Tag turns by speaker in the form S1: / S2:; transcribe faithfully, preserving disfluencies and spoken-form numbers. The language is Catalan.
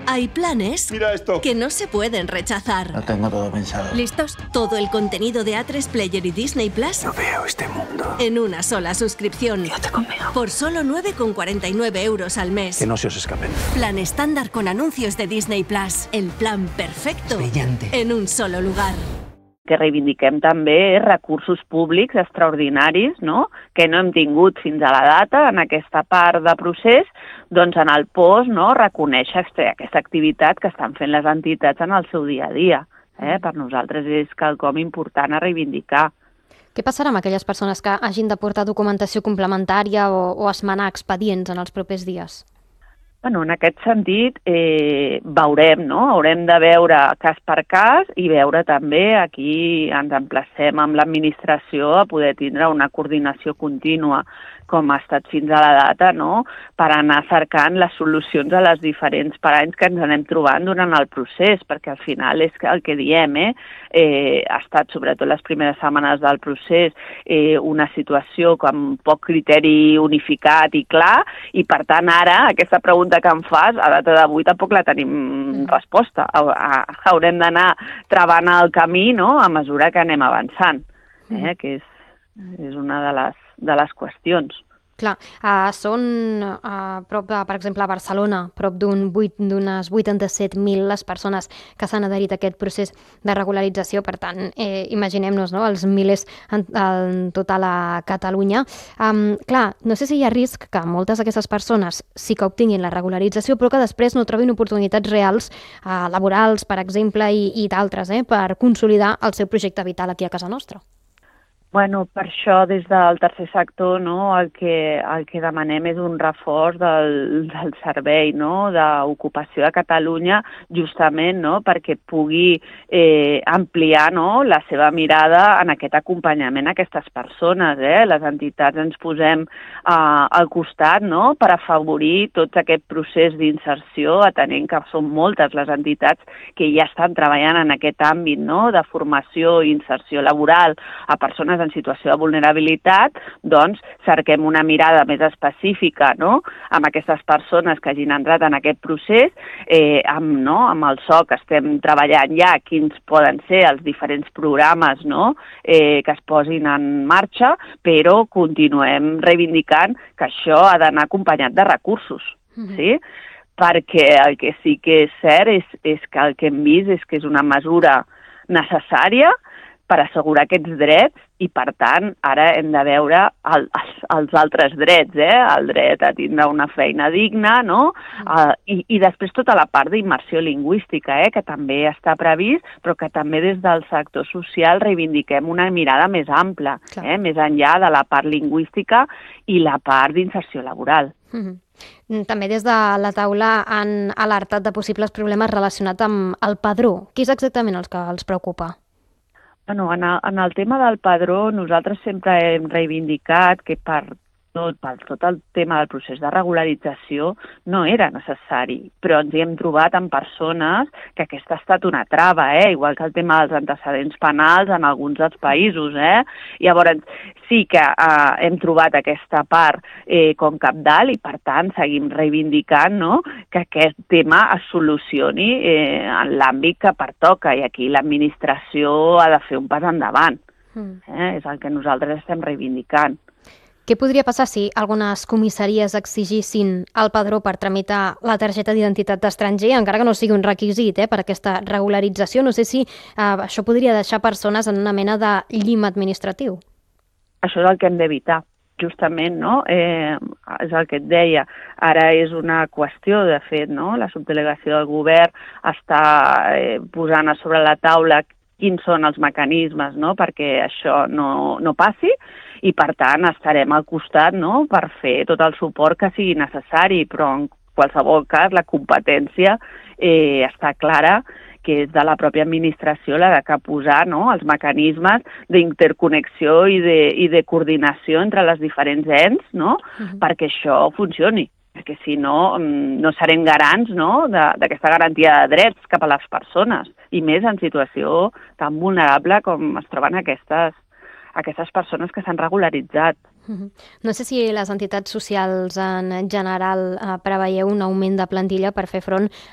S1: Hay planes
S2: Mira esto.
S1: que no se pueden rechazar.
S3: Lo tengo todo pensado.
S1: ¿Listos? Todo el contenido de A tres Player y Disney Plus
S2: No veo este mundo.
S1: en una sola suscripción.
S2: Quédate conmigo.
S1: Por solo nueve con cuarenta y nueve euros al mes.
S2: Que no se os escapen.
S1: Plan estándar con anuncios de Disney Plus. El plan perfecto.
S3: Brillante.
S1: En un solo lugar.
S4: Que reivindiquem també recursos públics extraordinaris, no?, que no hem tingut fins a la data en aquesta part de procés, doncs en el post, no?, reconèixer aquesta activitat que estan fent les entitats en el seu dia a dia. Eh? Per nosaltres és quelcom important a reivindicar.
S5: Què passarà amb aquelles persones que hagin de portar documentació complementària o, o esmenar expedients en els propers dies?
S4: Bueno, en aquest sentit, eh, veurem, no? Haurem de veure cas per cas i veure també, aquí ens emplacem amb l'administració a poder tindre una coordinació contínua, com ha estat fins a la data, no?, per anar cercant les solucions a les diferents paranys que ens anem trobant durant el procés, perquè al final és el que diem, eh? Eh, ha estat, sobretot les primeres setmanes del procés, eh, una situació amb poc criteri unificat i clar, i per tant ara, aquesta pregunta que em fas, a data d'avui tampoc la tenim mm. resposta. Haurem d'anar travant el camí, no?, a mesura que anem avançant, eh? Mm. que és, és una de les de les qüestions.
S5: Clar, uh, són, uh, prop de, per exemple, a Barcelona, prop d'un d'unes vuitanta-set mil les persones que s'han adherit a aquest procés de regularització. Per tant, eh, imaginem-nos, no?, els milers en, en total a Catalunya. Um, clar, no sé si hi ha risc que moltes d'aquestes persones sí que obtinguin la regularització, però que després no trobin oportunitats reals, uh, laborals, per exemple, i, i d'altres, eh, per consolidar el seu projecte vital aquí a casa nostra.
S4: Bueno, per això des del tercer sector, no, el que, el que demanem és un reforç del, del servei, no, d'ocupació de Catalunya, justament, no, perquè pugui eh, ampliar, no, la seva mirada en aquest acompanyament a aquestes persones. Eh? Les entitats ens posem eh, al costat, no, per afavorir tot aquest procés d'inserció, atenent que són moltes les entitats que ja estan treballant en aquest àmbit, no, de formació i inserció laboral a persones en situació de vulnerabilitat, doncs cerquem una mirada més específica, no?, amb aquestes persones que hagin entrat en aquest procés, eh, amb, no, amb el S O C estem treballant ja quins poden ser els diferents programes, no?, eh, que es posin en marxa, però continuem reivindicant que això ha d'anar acompanyat de recursos, mm-hmm. sí? Perquè el que sí que és cert és, és que el que hem vist és que és una mesura necessària per assegurar aquests drets i, per tant, ara hem de veure el, els, els altres drets, eh? El dret a tindre una feina digna, no? Uh, i, I després tota la part d'immersió lingüística, eh? Que també està previst, però que també des del sector social reivindiquem una mirada més ampla, eh? Més enllà de la part lingüística i la part d'inserció laboral.
S5: Mm-hmm. També des de la taula han alertat de possibles problemes relacionats amb el padró. Què és exactament el que els preocupa?
S4: Bueno, en el, en el tema del padró, nosaltres sempre hem reivindicat que per tot, per tot el tema del procés de regularització no era necessari, però ens hi hem trobat amb persones que aquesta ha estat una trava, eh? Igual que el tema dels antecedents penals en alguns dels països. Eh? Llavors, sí que eh, hem trobat aquesta part eh, com cabdal i, per tant, seguim reivindicant, no?, que aquest tema es solucioni eh, en l'àmbit que pertoca, i aquí l'administració ha de fer un pas endavant. Mm. Eh? És el que nosaltres estem reivindicant.
S5: Què podria passar si algunes comissaries exigissin el padró per tramitar la targeta d'identitat d'estranger, encara que no sigui un requisit eh, per aquesta regularització? No sé si eh, això podria deixar persones en una mena de llim administratiu.
S4: Això és el que hem d'evitar, justament, no? Eh, és el que et deia. Ara és una qüestió, de fet, no? La subdelegació del govern està eh, posant a sobre la taula quins són els mecanismes, no?, perquè això no, no passi, i per tant estarem al costat, no?, per fer tot el suport que sigui necessari, però en qualsevol cas la competència eh, està clara, que és de la pròpia administració la de que posar, no?, els mecanismes d'interconnexió i, de, i de coordinació entre les diferents ens, no?, uh-huh. perquè això funcioni. Perquè si no, no serem garants, no?, d'aquesta garantia de drets cap a les persones, i més en situació tan vulnerable com es troben aquestes, aquestes persones que s'han regularitzat.
S5: No sé si les entitats socials en general eh, preveieu un augment de plantilla per fer front